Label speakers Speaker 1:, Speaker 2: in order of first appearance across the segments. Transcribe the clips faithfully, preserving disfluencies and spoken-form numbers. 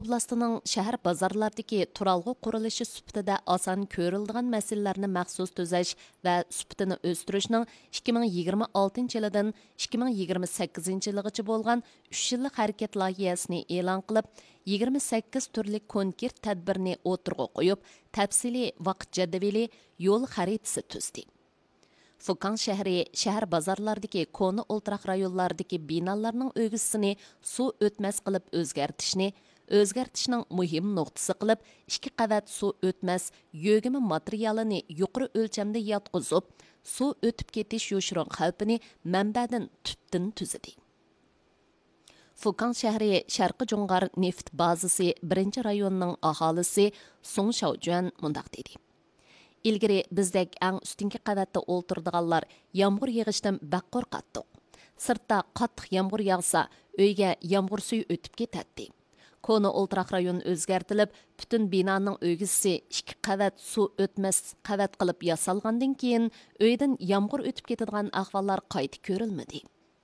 Speaker 1: oblastining shahar bozorlardagi turalg'u qurilishi sifatida oson ko'riladigan masalalarni maxsus tuzash va sifatini o'stirishning ikki ming yigirma oltinchi yildan ikki ming yigirma sakkizinchi yilgacha bo'lgan uch yillik harakat loyihasini e'lon qilib, yigirma sakkiz turli konkret tadbirni o'tirg'a qo'yib, tafsiliy vaqt jadvali yo'l xaritasi tuzdi. Fukan shahri shahar bozorlardagi koni o'ltiraq rayonlardagi binolarning o'g'isini suv o'tmas qilib o'zgartishni, o'zgartishning muhim nuqtasi qilib, ikki qavat suv o'tmas yo'g'imi materialini yuqori o'lchamda yotqizib, suv o'tib ketish yo'shirin xavfini manbadan tubdan tuzadi. Fukan shahri Sharqi Jo'ng'ar neft bazasi birinchi rayonning aholisi Song Shaojuan mundaq dedi. İlgiri bizdek eng üstünki qavatda o'ltirdiganlar yağmur yağışdan baq qo'rqatdiq. Sirtda qattiq yağmur yağsa, uyga yağmur suyu o'tib ketadi. Koni o'ltiraq rayon o'zgartilib, butun binoning o'g'isi ikki qavat suv o'tmas qavat qilib yasalgandan keyin uydan yağmur o'tib ketadigan ahvollar qayta ko'rilmadi.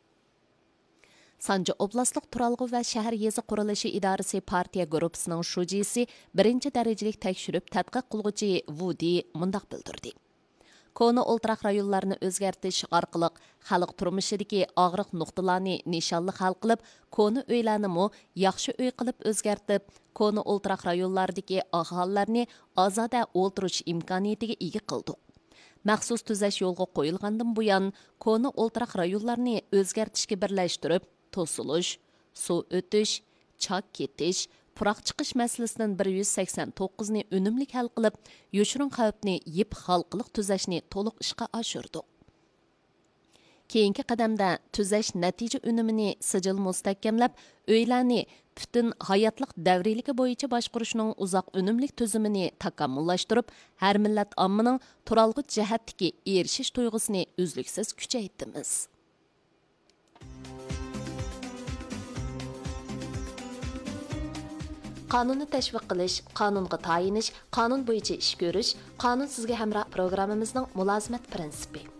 Speaker 1: Sanca Oblastlık Turalgı ve Şehir Yezi Qurilishi İdaresi partiya gruppasining shujisi birinchi darajalik tekshirib tadqiq qilguvchi Vudi mundaq bildirdi. Koni o'ltiraq rayonlarni o'zgartish orqali xalq turmushidagi og'riq nuqtalarni nishonli hal qilib, koni uylarni mo yaxshi uy qilib o'zgartib, koni o'ltiraq rayonlardagi aholilarni ozoda o'ltirish imkoniyatiga ega qildik. Maxsus tuzash yo'lga qo'yilgandan buyon koni o'ltiraq rayonlarni o'zgartishga birlashtirib, to'silish, suv o'tish, chak ketish, puroq chiqish masalasidan bir yuz sakson to'qqiz ni unumli hal qilib, yoshirin xavfni yip xalqliq tuzashni to'liq ishga oshirdik. Keyingi qadamda tuzash natija unumini sijil mustahkamlab, uylarni butun hayotlik davriyaligi bo'yicha boshqarishning uzoq unumli tuzumini takomillashtirib, har millat ommaning turalg'ut jihatdagi erishish tuyg'usini uzluksiz kuchaytiramiz. Qonunni tashviq qilish, qonunga tayinish, qonun bo'yicha ish ko'rish, qonun sizga hamroh programmamizning mulozimat prinsipi.